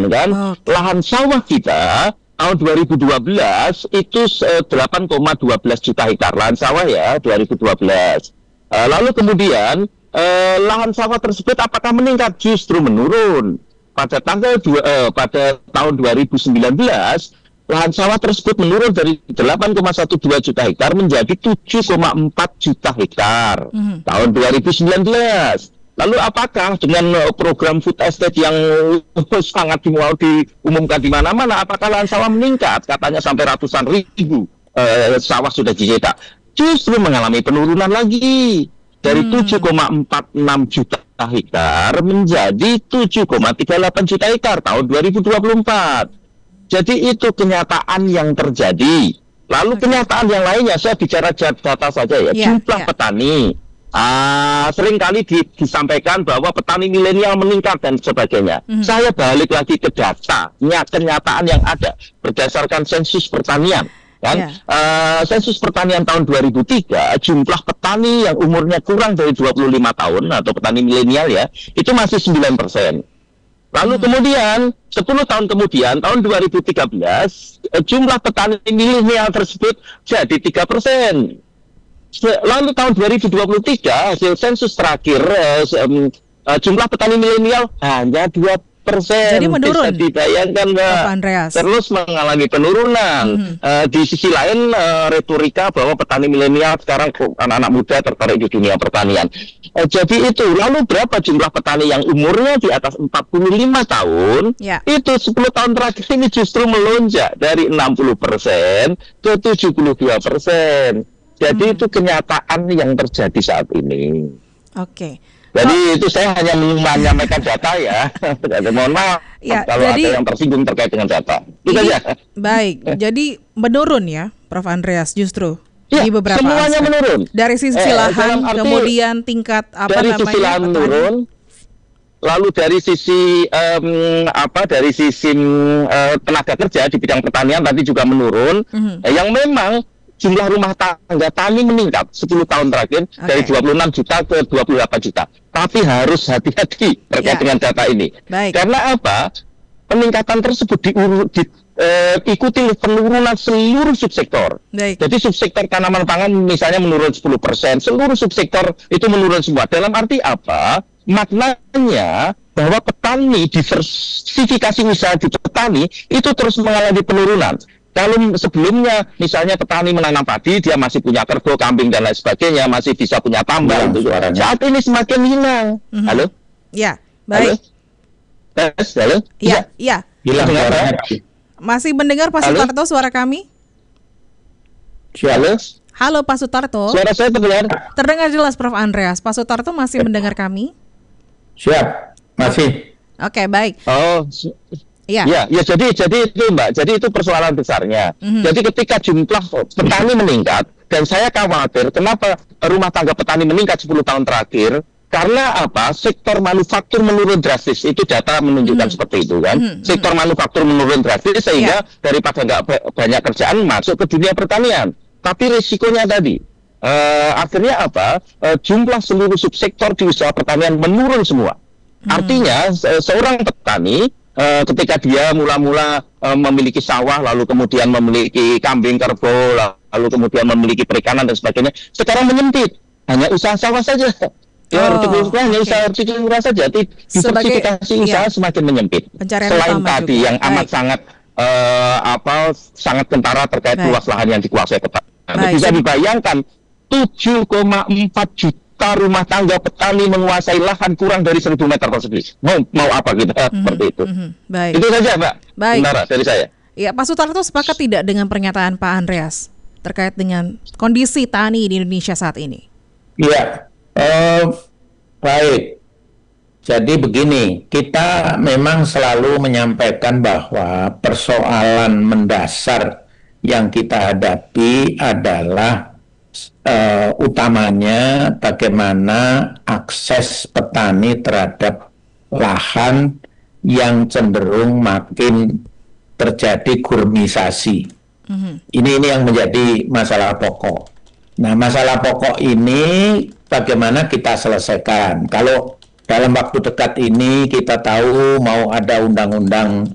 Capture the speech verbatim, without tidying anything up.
kan, Oke. lahan sawah kita tahun dua ribu dua belas itu eh, delapan koma satu dua juta hektar lahan sawah ya dua ribu dua belas. Eh, lalu kemudian eh, lahan sawah tersebut apakah meningkat? Justru menurun. Pada tanggal dua, eh, pada tahun dua ribu sembilan belas lahan sawah tersebut menurun dari delapan koma satu dua juta hektar menjadi tujuh koma empat juta hektar Mhm. tahun dua ribu sembilan belas. Lalu apakah dengan uh, program food estate yang uh, sangat mau diumumkan di mana-mana, apakah lahan sawah meningkat? Katanya sampai ratusan ribu uh, sawah sudah dicetak. Justru mengalami penurunan lagi dari Hmm. tujuh koma empat enam juta hektar menjadi tujuh koma tiga delapan juta hektar tahun dua ribu dua puluh empat. Jadi itu kenyataan yang terjadi. Lalu Oke. kenyataan yang lainnya, saya bicara data saja ya, Ya, jumlah ya. petani. Ah, sering kali di- disampaikan bahwa petani milenial meningkat dan sebagainya. Mhm. Saya balik lagi ke data, nyat- kenyataan yang ada berdasarkan sensus pertanian. Kan? Ya. Eh, sensus pertanian tahun dua ribu tiga, jumlah petani yang umurnya kurang dari dua puluh lima tahun atau petani milenial ya, itu masih sembilan persen. Lalu Hmm. kemudian sepuluh tahun kemudian tahun dua ribu tiga belas eh, jumlah petani milenial tersebut jadi tiga persen. Se- Lalu tahun dua ribu dua puluh tiga hasil sensus terakhir eh, se- em, eh, jumlah petani milenial hanya dua persen. Jadi menurun, Bisa dibayangkan Mbak. Prof Andreas. Terus mengalami penurunan. Mhm. Eh, di sisi lain eh, retorika bahwa petani milenial sekarang kok anak-anak muda tertarik di dunia pertanian. Eh, jadi itu. Lalu berapa jumlah petani yang umurnya di atas empat puluh lima tahun? Ya. Itu sepuluh tahun terakhir ini justru melonjak dari enam puluh persen ke tujuh puluh dua persen. Jadi Hmm. itu kenyataan yang terjadi saat ini. Oke. Jadi itu saya hanya menyampaikan data ya. Mohon maaf Ya, kalau jadi- ada yang tersinggung terkait dengan data. Itu Ini aja. baik. Jadi menurun ya, Prof Andreas justru Ya, di beberapa semuanya aspek. menurun. Dari sisi Eh, lahan, dalam arti kemudian tingkat apa dari namanya? sisi lahan petani. menurun, lalu dari sisi em, apa dari sisi eh, tenaga kerja di bidang pertanian tadi juga menurun. Mhm. Eh, yang memang jumlah rumah tangga tani meningkat sepuluh tahun terakhir dari Oke. dua puluh enam juta ke dua puluh delapan juta. Tapi harus hati-hati terkait Ya. dengan data ini. Baik. Karena apa? Peningkatan tersebut diuru- di, eh, ikuti penurunan seluruh subsektor. Baik. Jadi subsektor tanaman pangan misalnya menurun sepuluh persen, seluruh subsektor itu menurun semua. Dalam arti apa? Maknanya bahwa petani, diversifikasi usaha di petani itu terus mengalami penurunan. Kalau sebelumnya misalnya petani menanam padi, dia masih punya kerbau, kambing dan lain sebagainya, masih bisa punya tambak. Hilang Untuk suaranya. saat ini semakin hilang. Mhm. Halo? Ya, Halo? baik. Tes, halo? Ya, ya. Hilang Dengar, suaranya. Masih mendengar Pak Halo? Sutarto suara kami? Halo? Halo Pak Sutarto. Suara saya terdengar? Terdengar jelas Prof Andreas. Pak Sutarto masih mendengar kami? Siap, masih. Oke, baik. Oh, su- Ya. Ya, ya jadi jadi itu Mbak, jadi itu persoalan besarnya. Mhm. Jadi ketika jumlah petani meningkat dan saya khawatir kenapa rumah tangga petani meningkat sepuluh tahun terakhir karena apa? Sektor manufaktur menurun drastis. Itu data menunjukkan Mhm. seperti itu kan. Mhm, Sektor manufaktur menurun drastis sehingga daripada nggak ba- banyak kerjaan masuk ke dunia pertanian. Tapi risikonya tadi eh, akhirnya apa? Eh, jumlah seluruh subsektor di usaha pertanian menurun semua. Artinya se- seorang petani eh, ketika dia mula-mula eh, memiliki sawah, lalu kemudian memiliki kambing, kerbau, lalu kemudian memiliki perikanan dan sebagainya, sekarang menyempit hanya usaha sawah saja. Ya, Oh, hortikultura hanya oke. usaha hortikultura saja. Di- Sebagai- Diversifikasi iya. usaha semakin menyempit. Pencarian Selain utama tadi juga. yang amat Baik. sangat eh, apa sangat kentara terkait Baik. luas lahan yang dikuasai petani. Baik. Bisa dibayangkan tujuh koma empat juta rumah tangga petani menguasai lahan kurang dari seribu meter persegi. Mau mau apa kita seperti itu? Mhm. Baik. Itu saja, Mbak. Baik. Sementara dari saya. Ya, Pak Sutarto sepakat tidak dengan pernyataan Pak Andreas terkait dengan kondisi tani di Indonesia saat ini? Iya, eh, baik. Jadi begini, kita memang selalu menyampaikan bahwa persoalan mendasar yang kita hadapi adalah eh, utamanya bagaimana akses petani terhadap lahan yang cenderung makin terjadi gurmisasi. Mhm. Ini ini yang menjadi masalah pokok. Nah, masalah pokok ini bagaimana kita selesaikan? Kalau dalam waktu dekat ini kita tahu mau ada undang-undang